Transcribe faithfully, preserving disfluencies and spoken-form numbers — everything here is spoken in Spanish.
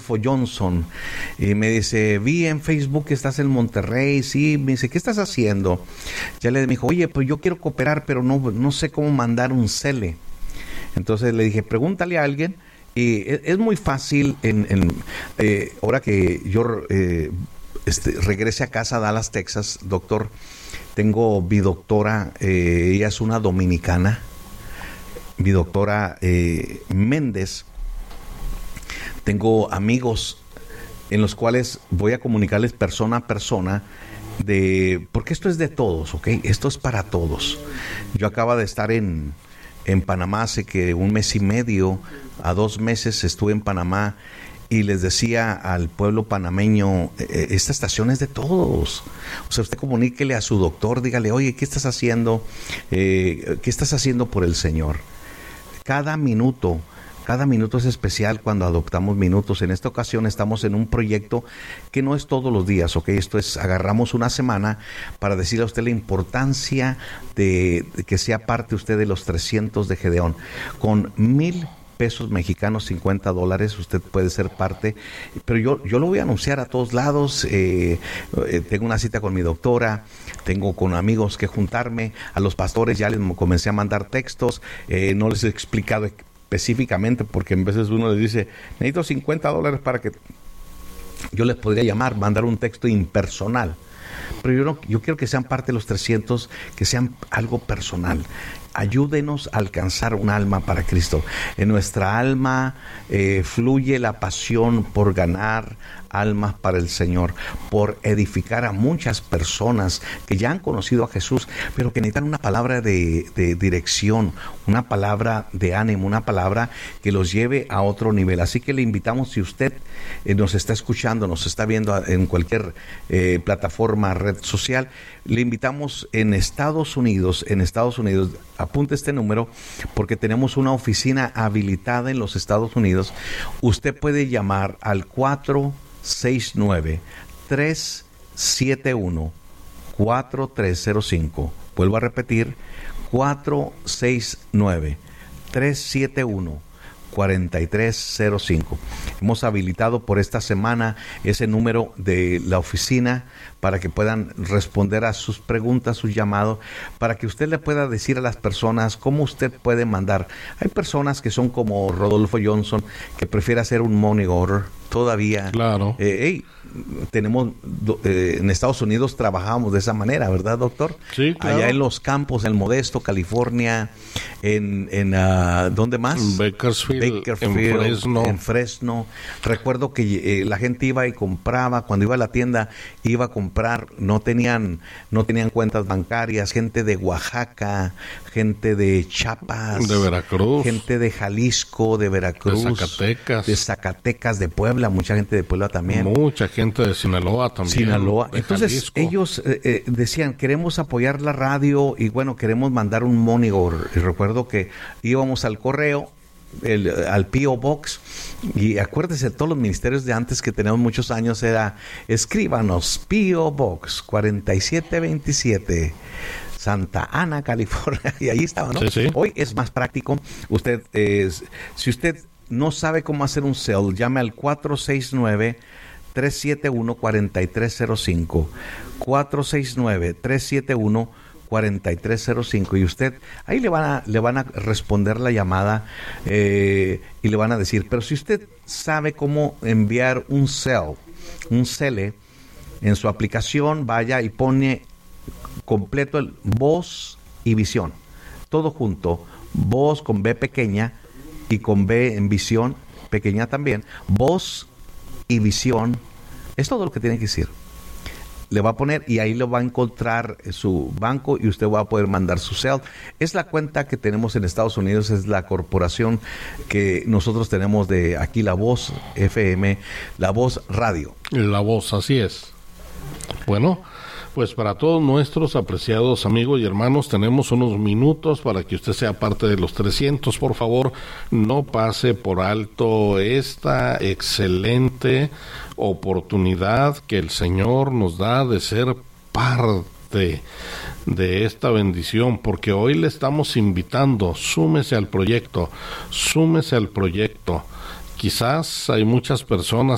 Rodolfo Johnson. Y me dice, vi en Facebook que estás en Monterrey. Sí, me dice, ¿qué estás haciendo? Ya le dijo, oye, pues yo quiero cooperar, pero no, no sé cómo mandar un cele. Entonces le dije, pregúntale a alguien. Y es, es muy fácil, en, en eh, ahora que yo eh, este, regrese a casa a Dallas, Texas, doctor, tengo mi doctora, eh, ella es una dominicana, mi doctora eh, Méndez. Tengo amigos en los cuales voy a comunicarles persona a persona, de porque esto es de todos, ¿ok? Esto es para todos. Yo acabo de estar en, en Panamá hace que un mes y medio, a dos meses estuve en Panamá y les decía al pueblo panameño, eh, esta estación es de todos. O sea, usted comuníquele a su doctor, dígale, oye, ¿qué estás haciendo? Eh, ¿Qué estás haciendo por el Señor? Cada minuto, cada minuto es especial cuando adoptamos minutos. En esta ocasión estamos en un proyecto que no es todos los días, ¿ok? Esto es, agarramos una semana para decirle a usted la importancia de, de que sea parte usted de los trescientos de Gedeón. Con mil pesos mexicanos, cincuenta dólares, usted puede ser parte, pero yo, yo lo voy a anunciar a todos lados. eh, eh, tengo una cita con mi doctora, tengo con amigos que juntarme, a los pastores ya les comencé a mandar textos, eh, no les he explicado específicamente porque en veces uno les dice, necesito cincuenta dólares para que yo les podría llamar, mandar un texto impersonal. Pero yo, no, yo quiero que sean parte de los trescientos, que sean algo personal. Ayúdenos a alcanzar un alma para Cristo. En nuestra alma eh, fluye la pasión por ganar almas para el Señor, por edificar a muchas personas que ya han conocido a Jesús, pero que necesitan una palabra de, de dirección, una palabra de ánimo, una palabra que los lleve a otro nivel. Así que le invitamos, si usted eh, nos está escuchando, nos está viendo en cualquier eh, plataforma, red social, le invitamos en Estados Unidos, en Estados Unidos, apunte este número, porque tenemos una oficina habilitada en los Estados Unidos. Usted puede llamar al cuatro seis nueve, tres siete uno, cuatro tres cero cinco. Vuelvo a repetir, cuatro seis nueve, tres siete uno, cuatro tres cero cinco. Hemos habilitado por esta semana ese número de la oficina para que puedan responder a sus preguntas, sus llamados, para que usted le pueda decir a las personas cómo usted puede mandar. Hay personas que son como Rodolfo Johnson, que prefiere hacer un money order todavía. Claro. Eh, hey, tenemos eh, en Estados Unidos trabajamos de esa manera, ¿verdad, doctor? Sí, claro. Allá en los campos, en Modesto, California, en, en uh, ¿dónde más? En Bakersfield, Bakersfield, en Fresno. En Fresno. Recuerdo que eh, la gente iba y compraba, cuando iba a la tienda, iba a comprar, no tenían, no tenían cuentas bancarias, gente de Oaxaca, gente de Chiapas, de Veracruz, gente de Jalisco, de Veracruz, de Zacatecas, de Zacatecas, de Puebla, mucha gente de Puebla también. Mucha gente de Sinaloa también. Sinaloa. Entonces Jalisco. ellos eh, eh, decían, queremos apoyar la radio y bueno, queremos mandar un money order. Y recuerdo que íbamos al correo, el, al P O Box, y acuérdese, todos los ministerios de antes que tenemos muchos años era, escríbanos, P O Box cuarenta y siete veintisiete, Santa Ana, California, y ahí estaba, ¿no? Sí, sí. Hoy es más práctico. Usted, eh, si usted no sabe cómo hacer un cel, llame al cuatro seis nueve, tres siete uno, cuatro tres cero cinco, cuatro seis nueve, tres siete uno, cuatro tres cero cinco, y usted, ahí le van a, le van a responder la llamada eh, y le van a decir, pero si usted sabe cómo enviar un cel, un cele, en su aplicación vaya y pone completo el voz y visión, todo junto, voz con B pequeña y con B en visión pequeña también, voz y visión, es todo lo que tiene que decir. Le va a poner y ahí lo va a encontrar su banco y usted va a poder mandar su cel. Es la cuenta que tenemos en Estados Unidos, es la corporación que nosotros tenemos de aquí, La Voz F M, La Voz Radio. La Voz, así es. Bueno, pues para todos nuestros apreciados amigos y hermanos, tenemos unos minutos para que usted sea parte de los trescientos. Por favor, no pase por alto esta excelente oportunidad que el Señor nos da de ser parte de esta bendición, porque hoy le estamos invitando, súmese al proyecto, súmese al proyecto. Quizás hay muchas personas